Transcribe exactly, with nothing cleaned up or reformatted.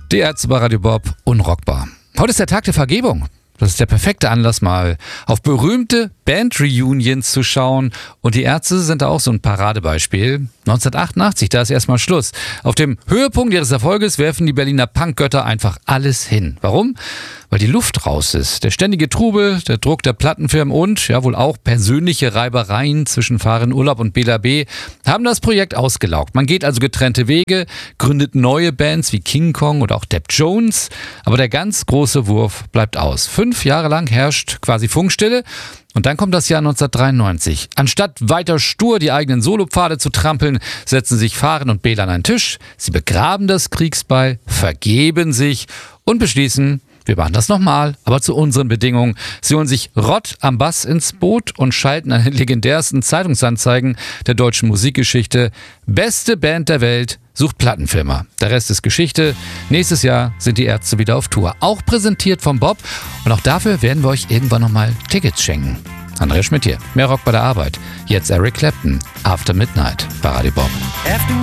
Die Ärzte bei Radio Bob, unrockbar. Heute ist der Tag der Vergebung. Das ist der perfekte Anlass, mal auf berühmte Band-Reunions zu schauen. Und die Ärzte sind da auch so ein Paradebeispiel. neunzehnhundertachtundachtzig, da ist erstmal Schluss. Auf dem Höhepunkt ihres Erfolges werfen die Berliner Punkgötter einfach alles hin. Warum? Weil die Luft raus ist. Der ständige Trubel, der Druck der Plattenfirmen und ja wohl auch persönliche Reibereien zwischen Farin Urlaub und Bela B. haben das Projekt ausgelaugt. Man geht also getrennte Wege, gründet neue Bands wie King Kong oder auch Depp Jones. Aber der ganz große Wurf bleibt aus. Fünf Jahre lang herrscht quasi Funkstille. Und dann kommt das Jahr neunzehnhundertdreiundneunzig. Anstatt weiter stur die eigenen Solopfade zu trampeln, setzen sich Farin und Bela an einen Tisch. Sie begraben das Kriegsbeil, vergeben sich und beschließen, wir machen das nochmal, aber zu unseren Bedingungen. Sie holen sich Rott am Bass ins Boot und schalten an den legendärsten Zeitungsanzeigen der deutschen Musikgeschichte. Beste Band der Welt, sucht Plattenfirma. Der Rest ist Geschichte. Nächstes Jahr sind die Ärzte wieder auf Tour. Auch präsentiert vom Bob. Und auch dafür werden wir euch irgendwann nochmal Tickets schenken. Andreas Schmidt hier. Mehr Rock bei der Arbeit. Jetzt Eric Clapton. After Midnight bei Radio Bob.